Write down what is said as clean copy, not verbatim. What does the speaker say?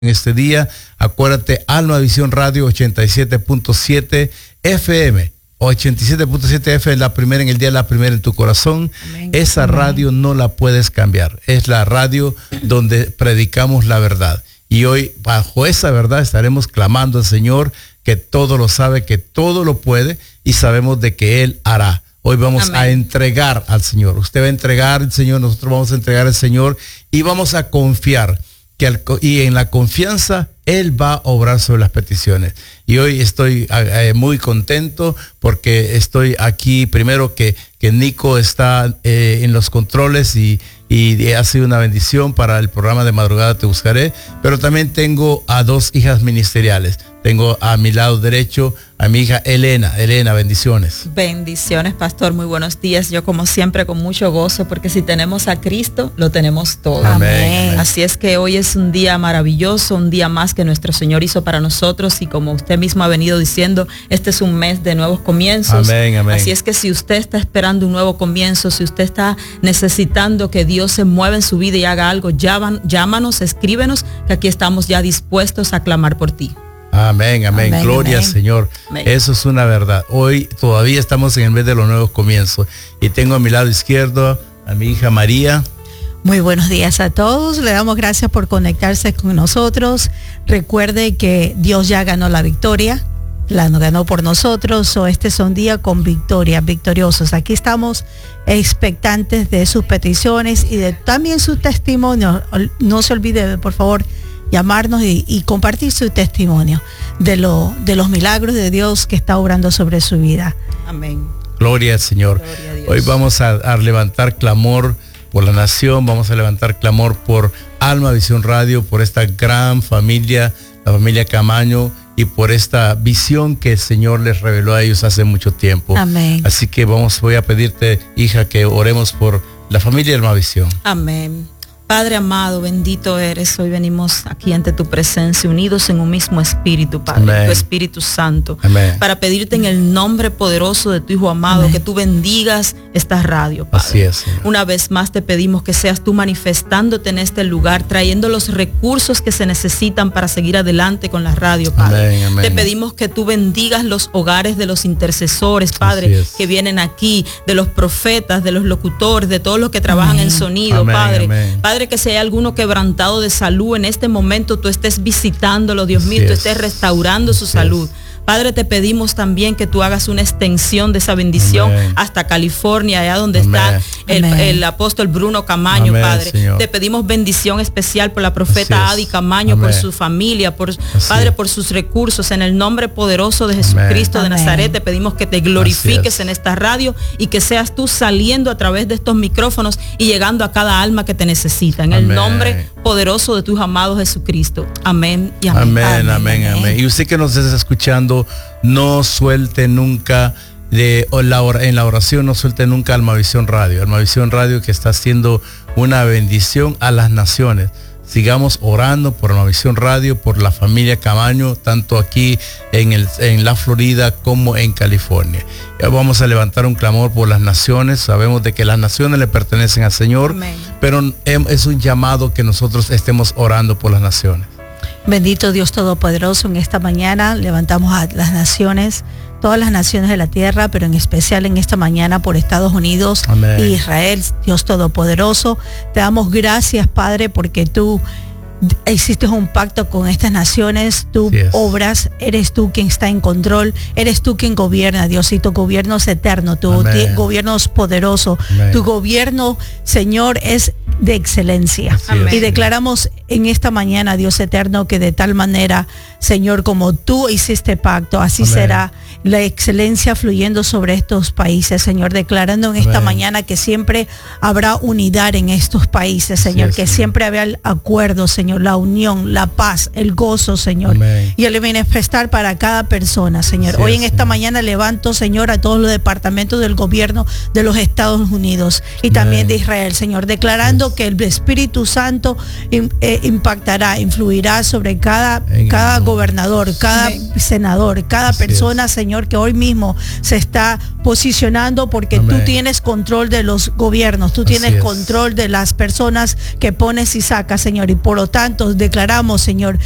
en este día. Acuérdate, Alma Visión Radio 87.7 FM. 87.7 FM, la primera en el día, la primera en tu corazón. Amén. Esa radio no la puedes cambiar. Es la radio donde predicamos la verdad. Y hoy, bajo esa verdad, estaremos clamando al Señor, que todo lo sabe, que todo lo puede, y sabemos de que Él hará. Hoy vamos a entregar al Señor. Usted va a entregar al Señor, nosotros vamos a entregar al Señor, y vamos a confiar. Y en la confianza Él va a obrar sobre las peticiones. Y hoy estoy muy contento porque estoy aquí, primero que Nico está en los controles y ha sido una bendición para el programa de Madrugada Te Buscaré, pero también tengo a dos hijas ministeriales. Tengo a mi lado derecho a mi hija Elena. Elena, bendiciones. Bendiciones, pastor, muy buenos días. Yo como siempre con mucho gozo, porque si tenemos a Cristo, lo tenemos todo. Amén. Así es que hoy es un día maravilloso, un día más que nuestro Señor hizo para nosotros, y como usted mismo ha venido diciendo, este es un mes de nuevos comienzos. Amén, amén. Así es que si usted está esperando un nuevo comienzo, si usted está necesitando que Dios se mueva en su vida y haga algo, llámanos, escríbenos, que aquí estamos ya dispuestos a clamar por ti. Amén, amén, amén, gloria al Señor. Amén. Eso es una verdad. Hoy todavía estamos en el mes de los nuevos comienzos. Y tengo a mi lado izquierdo a mi hija María. Muy buenos días a todos. Le damos gracias por conectarse con nosotros. Recuerde que Dios ya ganó la victoria. La ganó por nosotros. Este es un día con victoria, victoriosos. Aquí estamos expectantes de sus peticiones y de también su testimonio. No se olvide, por favor, llamarnos y compartir su testimonio de los milagros de Dios que está obrando sobre su vida. Amén. Gloria al Señor. Gloria a Dios. Hoy vamos a levantar clamor por la nación, vamos a levantar clamor por Alma Visión Radio, por esta gran familia, la familia Camaño, y por esta visión que el Señor les reveló a ellos hace mucho tiempo. Amén. Así que voy a pedirte, hija, que oremos por la familia Alma Visión. Amén. Padre amado, bendito eres. Hoy venimos aquí ante tu presencia, unidos en un mismo espíritu, Padre, Amén. Tu Espíritu Santo. Amén. Para pedirte en el nombre poderoso de tu Hijo amado, Amén, que tú bendigas esta radio, Padre. Así es, Señor. Una vez más te pedimos que seas tú manifestándote en este lugar, trayendo los recursos que se necesitan para seguir adelante con la radio, Padre. Amén, amén. Te pedimos que tú bendigas los hogares de los intercesores, Padre, que vienen aquí, de los profetas, de los locutores, de todos los que trabajan en sonido, Amén, Padre. amén. Padre, que si hay alguno quebrantado de salud en este momento, tú estés visitándolo, Dios mío, tú estés restaurando su salud. Padre, te pedimos también que tú hagas una extensión de esa bendición, Amén, hasta California, allá donde Amén, está el apóstol Bruno Camaño, Amén, Padre. Señor. Te pedimos bendición especial por la profeta Adi Camaño, Amén, por su familia, Padre, por sus recursos. En el nombre poderoso de Jesucristo Amén, de Nazaret, te pedimos que te glorifiques en esta radio y que seas tú saliendo a través de estos micrófonos y llegando a cada alma que te necesita. En Amén, el nombre poderoso de tu Hijo amado Jesucristo. Amén y amén. Amén, amén, amén, amén. Y usted que nos está escuchando, no suelte nunca en la oración, no suelte nunca Alma Visión Radio. Alma Visión Radio, que está haciendo una bendición a las naciones. Sigamos orando por Alma Visión Radio, por la familia Camaño, tanto aquí en la Florida como en California. Ya vamos a levantar un clamor por las naciones. Sabemos de que las naciones le pertenecen al Señor, Amén, pero es un llamado que nosotros estemos orando por las naciones. Bendito Dios Todopoderoso, en esta mañana levantamos a las naciones, todas las naciones de la tierra, pero en especial en esta mañana por Estados Unidos e Israel. Dios Todopoderoso, te damos gracias, Padre, porque tú hiciste un pacto con estas naciones, tú obras, eres tú quien está en control, eres tú quien gobierna, Dios, y tu gobierno es eterno, tu gobierno es poderoso, Amén, tu gobierno, Señor, es de excelencia. Y declaramos en esta mañana, Dios eterno, que de tal manera, Señor, como tú hiciste pacto, así Amén, será la excelencia fluyendo sobre estos países, Señor, declarando en esta mañana que siempre habrá unidad en estos países, Señor, que siempre habrá el acuerdo, Señor, la unión, la paz, el gozo, Señor, Amén, y el manifestar para cada persona, Señor. Hoy en esta mañana levanto, Señor, a todos los departamentos del gobierno de los Estados Unidos y también de Israel, Señor, declarando que el Espíritu Santo impactará, influirá sobre cada gobernador, cada senador, cada persona, Señor, que hoy mismo se está posicionando, porque tú tienes control de los gobiernos, tú tienes control de las personas que pones y sacas, Señor, y por lo tanto declaramos, Señor,